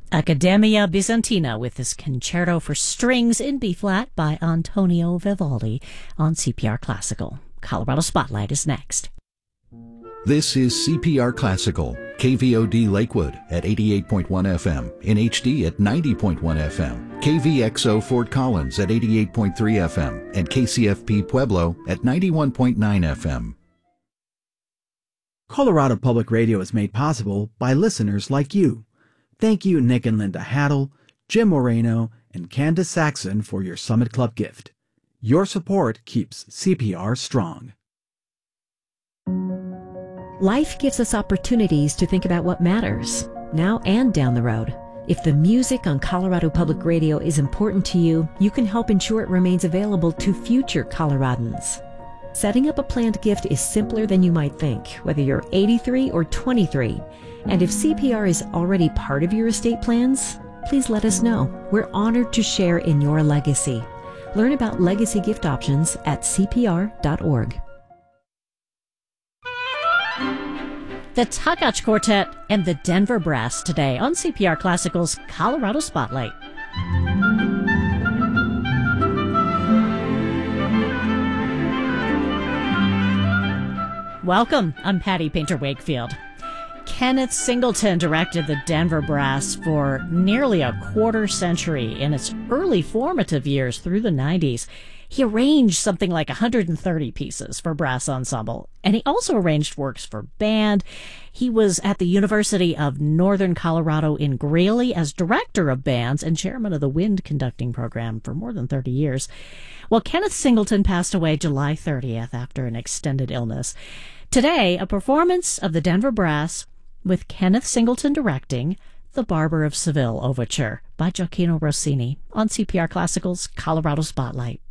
Accademia Bizantina with this concerto for strings in B-flat by Antonio Vivaldi on CPR Classical. Colorado Spotlight is next. This is CPR Classical, KVOD Lakewood at 88.1 FM, in HD at 90.1 FM, KVXO Fort Collins at 88.3 FM, and KCFP Pueblo at 91.9 FM. Colorado Public Radio is made possible by listeners like you. Thank you, Nick and Linda Haddle, Jim Moreno, and Candace Saxon for your Summit Club gift. Your support keeps CPR strong. Life gives us opportunities to think about what matters, now and down the road. If the music on Colorado Public Radio is important to you, you can help ensure it remains available to future Coloradans. Setting up a planned gift is simpler than you might think, whether you're 83 or 23. And if CPR is already part of your estate plans, please let us know. We're honored to share in your legacy. Learn about legacy gift options at cpr.org. The Tkach Quartet and the Denver Brass today on CPR Classical's Colorado Spotlight. Welcome, I'm Patty Painter Wakefield. Kenneth Singleton directed the Denver Brass for nearly a quarter century in its early formative years through the 90s. He arranged something like 130 pieces for brass ensemble, and he also arranged works for band. He was at the University of Northern Colorado in Greeley as director of bands and chairman of the wind conducting program for more than 30 years. Well, Kenneth Singleton passed away July 30th after an extended illness. Today, a performance of the Denver Brass with Kenneth Singleton directing The Barber of Seville Overture by Gioacchino Rossini on CPR Classical's Colorado Spotlight.